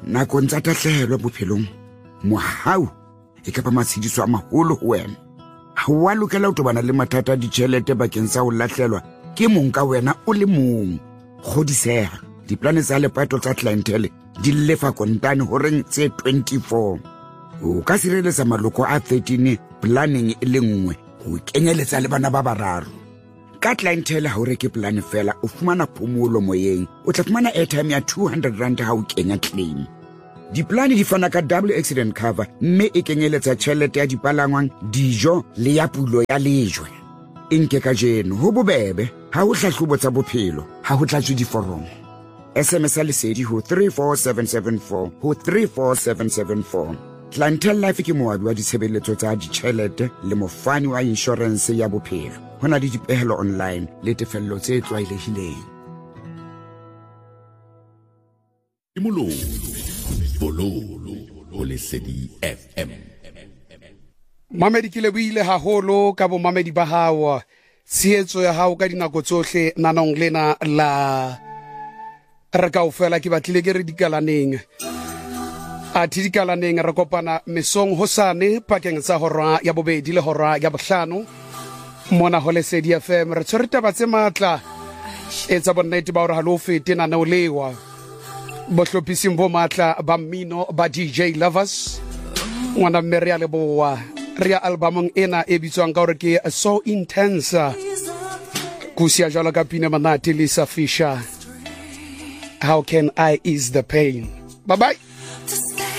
nakong tsa tahlehelo bophelong mohau e ka ba matshediso a maholo ho wena. Ha wa lokela ho tobana le mathata a ditjhelete bakeng sa ho lahlelwa ke mong ka wena o le mong. Kgodiseha, diplane tsa lepato tsa clientele di lefa kontane horeng tse 24. O ka sireletsa maloko a 13 planning e le nngwe ho kenyeletsa le bana ba bararo. Ka clientele ha o reke plan fela o fumana phomolo moyeng, o tla fumana airtime ya 200 rand ha o kenya claim. Diplane di fana ka double accident cover mme e kenyeletsa tjhelete ya dipalangwang, dijo le ya pulo ya lejwe. Inke ka jeno ho bobebe ha o hlahlobo tsa bophelo ha ho tlatswe diforomo. SMS lesedi ho 34774 ho 34774. Clientele Life ke moabi wa ditshebeletso tsa ditjhelete le mofani wa insurance ya bophelo. Hona le dipehelo online le tefello tse tlwaelehileng. Bololo ho Lesedi FM. Mamedi ke lebohile haholo ka bo mamedi ba hao. Tshehetso ya hao ka dinako tsohle nanong lena la re kaofela ke batlile ke re dikalaneng. A tidikalaneng re kopana mesong hosane pakeng tsa hora ya bobedi le hora ya bohlano. Mona ho Lesedi FM re tshwere taba tse matla etsa bonnete ba hore ha lo fete na o lewa. Bohlophising bo matla ba mmino ba DJ Lovers. Ngwana mme re a leboa. Re albumong ena e bitswang ka hore ke So Intense. Kusia jalo ka pina manate Lisa Fisher. How can I ease the pain? Bye bye.